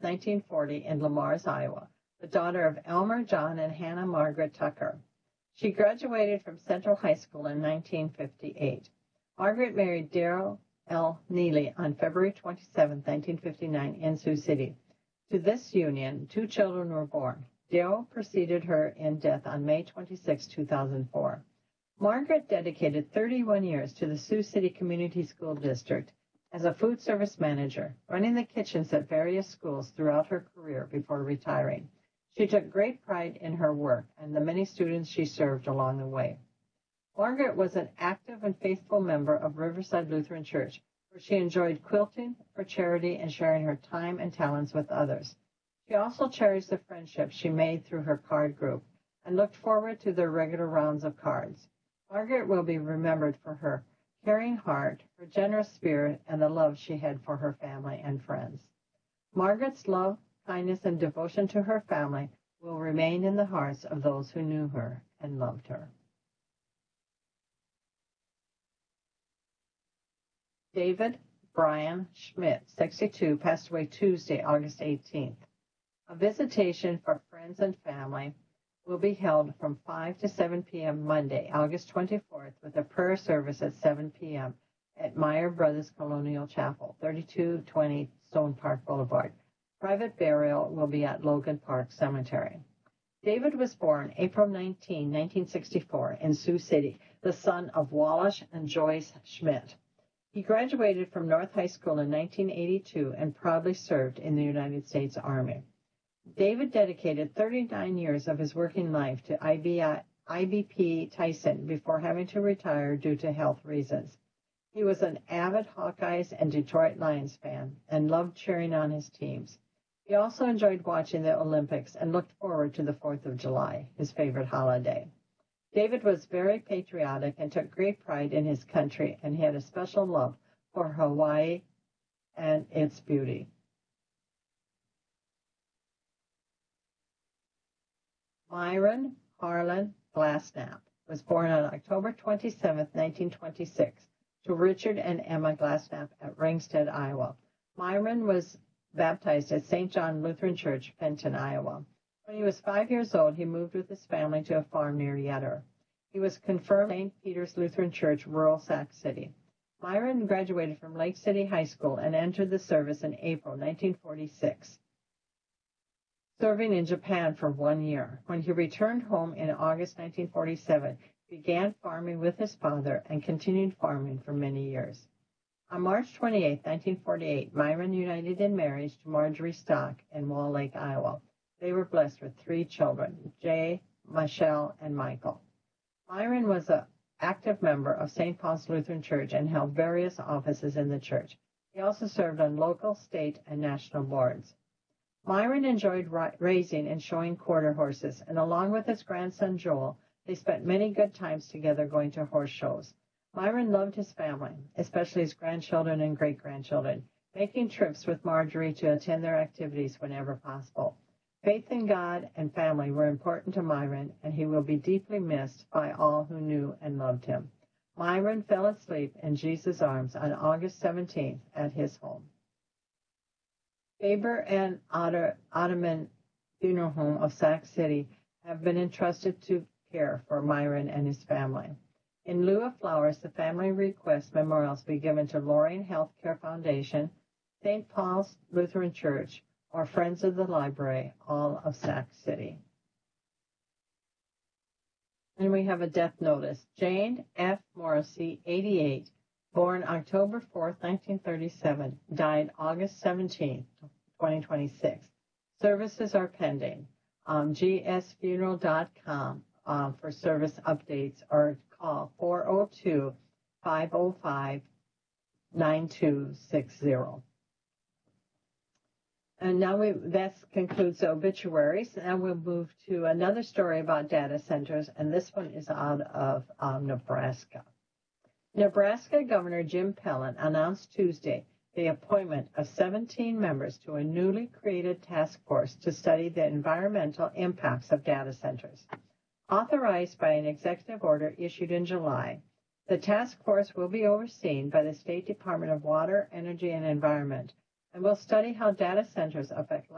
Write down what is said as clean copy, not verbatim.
1940 in Lamars, Iowa, the daughter of Elmer John and Hannah Margaret Tucker. She graduated from Central High School in 1958. Margaret married Darrell L. Neely on February 27, 1959, in Sioux City. To this union, 2 children were born. Darrell preceded her in death on May 26, 2004. Margaret dedicated 31 years to the Sioux City Community School District as a food service manager, running the kitchens at various schools throughout her career before retiring. She took great pride in her work and the many students she served along the way. Margaret was an active and faithful member of Riverside Lutheran Church, where she enjoyed quilting for charity and sharing her time and talents with others. She also cherished the friendships she made through her card group and looked forward to their regular rounds of cards. Margaret will be remembered for her caring heart, her generous spirit, and the love she had for her family and friends. Margaret's love, kindness, and devotion to her family will remain in the hearts of those who knew her and loved her. David Brian Schmidt, 62, passed away Tuesday, August 18th. A visitation for friends and family will be held from 5 to 7 p.m. Monday, August 24th, with a prayer service at 7 p.m. at Meyer Brothers Colonial Chapel, 3220 Stone Park Boulevard. Private burial will be at Logan Park Cemetery. David was born April 19, 1964, in Sioux City, the son of Wallace and Joyce Schmidt. He graduated from North High School in 1982 and proudly served in the United States Army. David dedicated 39 years of his working life to IBP Tyson before having to retire due to health reasons. He was an avid Hawkeyes and Detroit Lions fan and loved cheering on his teams. He also enjoyed watching the Olympics and looked forward to the 4th of July, his favorite holiday. David was very patriotic and took great pride in his country, and he had a special love for Hawaii and its beauty. Myron Harlan Glassnap was born on October 27, 1926, to Richard and Emma Glassnap at Ringsted, Iowa. Myron was baptized at St. John Lutheran Church, Fenton, Iowa. When he was 5 years old, he moved with his family to a farm near Yetter. He was confirmed at St. Peter's Lutheran Church, rural Sac City. Myron graduated from Lake City High School and entered the service in April 1946, serving in Japan for 1 year. When he returned home in August 1947, he began farming with his father and continued farming for many years. On March 28, 1948, Myron united in marriage to Marjorie Stock in Wall Lake, Iowa. They were blessed with 3 children, Jay, Michelle, and Michael. Myron was an active member of St. Paul's Lutheran Church and held various offices in the church. He also served on local, state, and national boards. Myron enjoyed raising and showing quarter horses, and along with his grandson Joel, they spent many good times together going to horse shows. Myron loved his family, especially his grandchildren and great-grandchildren, making trips with Marjorie to attend their activities whenever possible. Faith in God and family were important to Myron, and he will be deeply missed by all who knew and loved him. Myron fell asleep in Jesus' arms on August 17th at his home. Faber and Ottoman Funeral Home of Sac City have been entrusted to care for Myron and his family. In lieu of flowers, the family requests memorials be given to Lorain Healthcare Foundation, St. Paul's Lutheran Church, or Friends of the Library, all of Sac City. And we have a death notice. Jane F. Morrissey, 88, born October 4, 1937, died August 17, 2026. Services are pending. gsfuneral.com for service updates, or call 402-505-9260. And now that concludes the obituaries, and we'll move to another story about data centers, and this one is out of Nebraska. Nebraska Governor Jim Pellin announced Tuesday the appointment of 17 members to a newly created task force to study the environmental impacts of data centers. Authorized by an executive order issued in July, the task force will be overseen by the State Department of Water, Energy, and Environment, and will study how data centers affect